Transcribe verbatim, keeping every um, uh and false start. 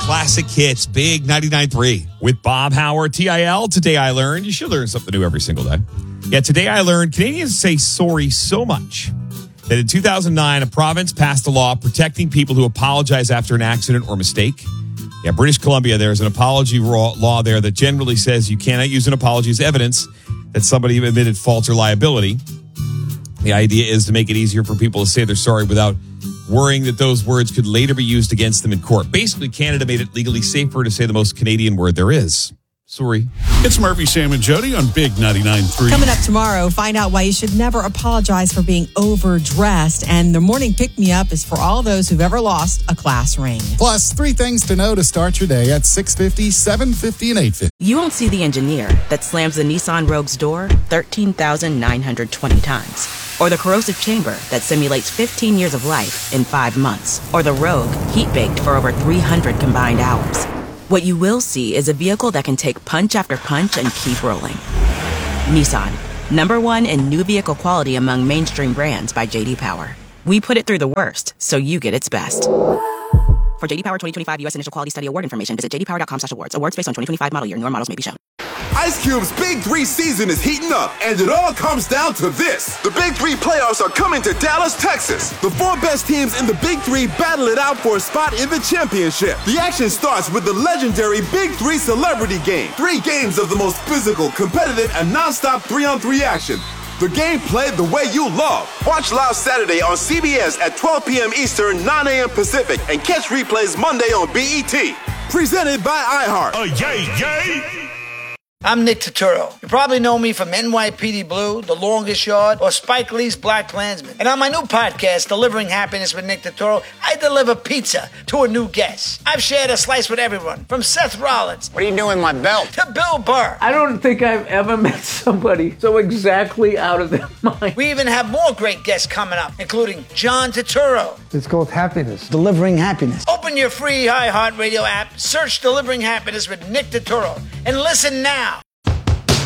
classic hits. Big ninety-nine point three. With Bob Howard, T I L. Today I learned. You should learn something new every single day. Yeah, today I learned Canadians say sorry so much that in two thousand nine, a province passed a law protecting people who apologize after an accident or mistake. Yeah, British Columbia, there's an apology law there that generally says you cannot use an apology as evidence that somebody admitted fault or liability. The idea is to make it easier for people to say they're sorry without worrying that those words could later be used against them in court. Basically, Canada made it legally safer to say the most Canadian word there is. Sorry. It's Murphy, Sam, and Jody on Big ninety-nine point three. Coming up tomorrow, find out why you should never apologize for being overdressed. And the morning pick-me-up is for all those who've ever lost a class ring. Plus, three things to know to start your day at six fifty, seven fifty, and eight fifty. You won't see the engineer that slams the Nissan Rogue's door thirteen thousand nine hundred twenty times. Or the corrosive chamber that simulates fifteen years of life in five months. Or the Rogue heat-baked for over three hundred combined hours. What you will see is a vehicle that can take punch after punch and keep rolling. Nissan, number one in new vehicle quality among mainstream brands by J D Power. We put it through the worst, so you get its best. For J D Power twenty twenty-five U S Initial Quality Study Award information, visit j d power dot com slash awards. Awards based on twenty twenty-five model year. Newer models may be shown. Ice Cube's Big Three season is heating up, and it all comes down to this. The Big Three playoffs are coming to Dallas, Texas. The four best teams in the Big Three battle it out for a spot in the championship. The action starts with the legendary Big Three Celebrity Game. Three games of the most physical, competitive, and non-stop three-on-three action. The game played the way you love. Watch live Saturday on C B S at twelve p.m. Eastern, nine a.m. Pacific, and catch replays Monday on B E T. Presented by iHeart. Oh, yay, yay! I'm Nick Turturro. You probably know me from N Y P D Blue, The Longest Yard, or Spike Lee's Black Klansman. And on my new podcast, Delivering Happiness with Nick Turturro, I deliver pizza to a new guest. I've shared a slice with everyone, from Seth Rollins. What are you doing with my belt? To Bill Burr. I don't think I've ever met somebody so exactly out of their mind. We even have more great guests coming up, including John Turturro. It's called Happiness. Delivering Happiness. Open your free iHeartRadio app, search Delivering Happiness with Nick Turturro, and listen now.